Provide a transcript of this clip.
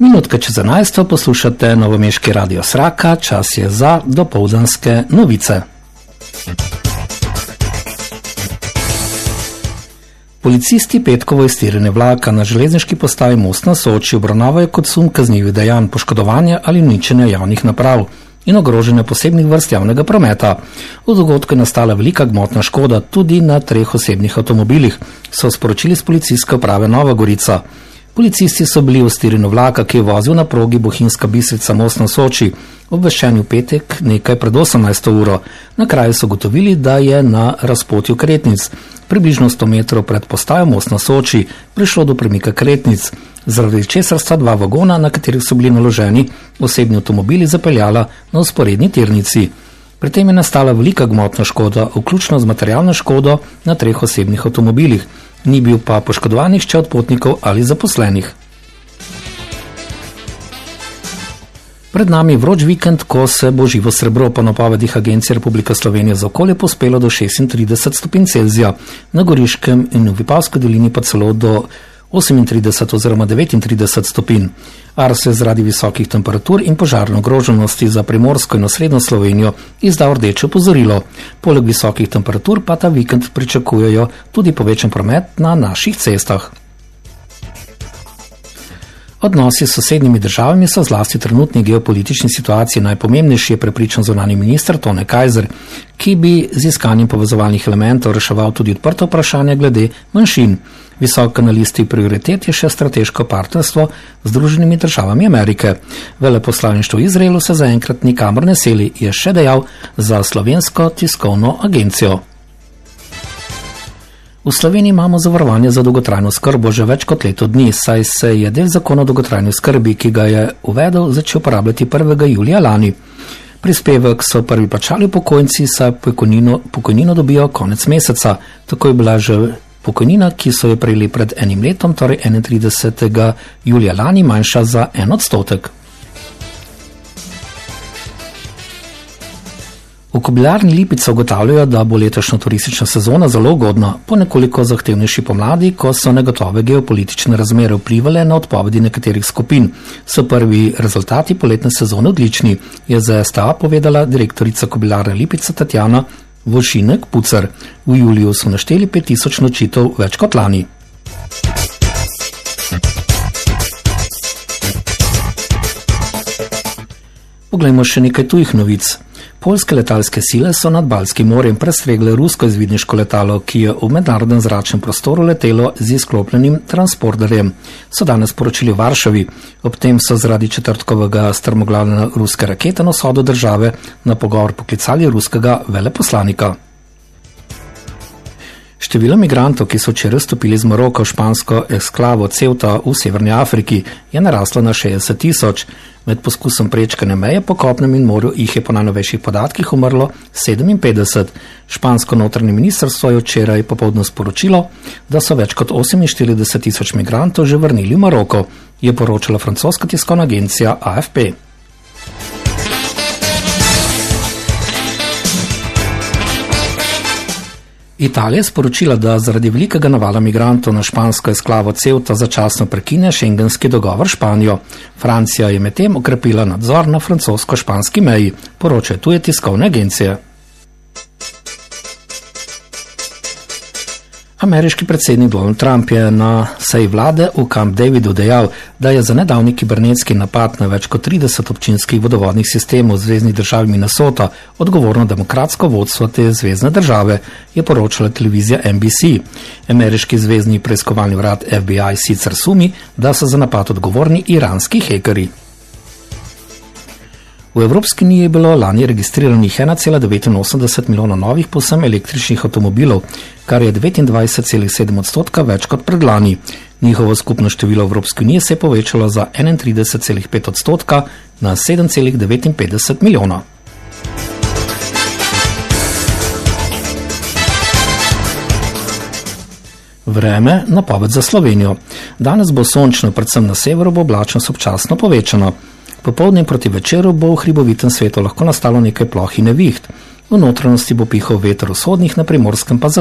Minutka čez 11 poslušate novomeški radio Sraka, čas je za dopoldanske novice. Policisti petkovo iztirjenje vlaka na železniški postaji Most na Soči obravnavajo kot sum kaznivih dejanj poškodovanja ali uničenja javnih naprav in ogrožanja posebnih vrst javnega prometa. V dogodku je nastala velika gmotna škoda tudi na 3 osebnih avtomobilih, so sporočili z policijske uprave Nova Gorica. Policisti so bili v iztirjenju vlaka, ki je vozil na progi Bohinjska Bistrica Most na Soči, obveščeni v petek nekaj pred 18. uro. Na kraju so ugotovili, da je na razpotju kretnic, približno 100 metrov pred postajo Most na Soči, prišlo do premika kretnic, zaradi česar sta 2 vagona, na katerih so bili naloženi osebni avtomobili, zapeljala na vzporedni tirnici. Pri tem je nastala velika gmotna škoda, vključno z materialno škodo na 3 osebnih avtomobilih. Ni bil pa poškodovanih še od potnikov ali zaposlenih. Pred nami vroč vikend, ko se bo živo srebro po napovedih Agencije Republike Slovenije za okolje pospelo do 36 stopinj Celzija, na Goriškem in v Vipavski dolini pa celo do 38 oziroma 39 stopinj. Arso je zaradi visokih temperatur in požarne ogroženosti za Primorsko in osrednjo Slovenijo izdal rdeče opozorilo. Poleg visokih temperatur pa ta vikend pričakujejo tudi povečan promet na naših cestah. Odnosi s sosednjimi državami so zlasti trenutni geopolitični situaciji najpomembnejši, je prepričan zunanji minister Tone Kajzer, ki bi z iskanjem povezovalnih elementov reševal tudi odprta vprašanja glede manjšin. Visoko na listi prioritet je še strateško partnerstvo z Združenimi državami Amerike. Veleposlaništvo v Izraelu se zaenkrat nikamor ne seli, je še dejal za Slovensko tiskovno agencijo. V Sloveniji imamo zavarovanje za dolgotrajno skrbo že več kot leto dni, saj se je del zakona o dolgotrajni skrbi, ki ga je uvedel, začel uporabljati 1. julija lani. Prispevek so prvi plačali upokojenci, saj pokojnino dobijo konec meseca. Tako je bila že pokojnina, ki so jo prejeli pred enim letom, torej 31. julija lani, manjša za 1%. V Kobilarni Lipica ugotavljajo, da bo letošnja turistična sezona zelo ugodna, po nekoliko zahtevnejši pomladi, ko so negotove geopolitične razmere vplivale na odpovedi nekaterih skupin. So prvi rezultati poletne sezone odlični, je za STA povedala direktorica Kobilarne Lipica Tatjana Vošinek-Pucer. V juliju so našteli 5000 nočitev več kot lani. Poglejmo še nekaj tujih novic. Poljske letalske sile so nad Baltskim morjem prestregle rusko izvidniško letalo, ki je v mednarodnem zračnem prostoru letelo z izklopljenim transporterjem, so danes poročili v Varšavi. Ob tem so zaradi četrtkovega strmoglavljanja ruske rakete na vzhodu države na pogovor poklicali ruskega veleposlanika. Število migrantov, ki so včeraj vstopili z Maroka v špansko eksklavo Ceuta v Severni Afriki, je naraslo na 60 000. Med poskusom prečkanja meje po kopnem in morju jih je po najnovejših podatkih umrlo 57. Špansko notranje ministrstvo je včeraj popoldne sporočilo, da so več kot 48 000 migrantov že vrnili v Maroko, je poročala francoska tiskovna agencija AFP. Italija je sporočila, da zaradi velikega navala migrantov na špansko eksklavo Ceuta začasno prekine šengenski dogovor s Španijo. Francija je medtem okrepila nadzor na francosko-španski meji, poročajo tuje tiskovne agencije. Ameriški predsednik Donald Trump je na seji vlade v Camp Davidu dejal, da je za nedavni kibernetski napad na več kot 30 občinskih vodovodnih sistemov v zvezni državi Minnesota odgovorno demokratsko vodstvo te zvezne države, je poročala televizija NBC. Ameriški zvezni preiskovalni urad FBI sicer sumi, da so za napad odgovorni iranski hekerji. V Evropski uniji je bilo lani registriranih 1,89 milijona novih povsem električnih avtomobilov, kar je 29,7% več kot predlani. Njihovo skupno število v Evropski uniji se je povečalo za 31,5% na 7,59 milijona. Vreme, napoved za Slovenijo. Danes bo sončno, predvsem na severu bo oblačnost občasno povečana. Popoldne proti večeru bo v hribovitem svetu lahko nastalo nekaj ploh in neviht. V notranjosti bo pihal veter vzhodnih, na Primorskem pa